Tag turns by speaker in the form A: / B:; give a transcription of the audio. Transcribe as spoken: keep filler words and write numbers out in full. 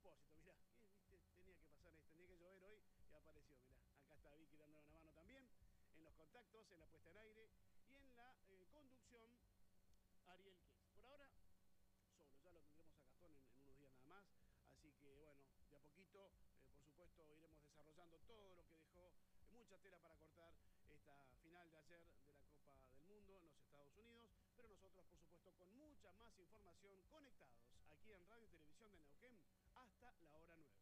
A: propósito, mirá, ¿qué, viste? Tenía que pasar esto, tenía que llover hoy y apareció, mirá. Acá está Vicky dándole una mano también, en los contactos, en la puesta en aire y en la eh, conducción, Ariel Kess. Por ahora, solo, ya lo tendremos a Gastón en, en unos días nada más, así que bueno, de a poquito, eh, por supuesto, iremos desarrollando todo lo que dejó eh, mucha tela para cortar esta final de ayer de la Copa del Mundo en los Estados Unidos, pero nosotros, por supuesto, con mucha más información, conectados aquí en Radio y Televisión de Neuquén hasta la hora nueve.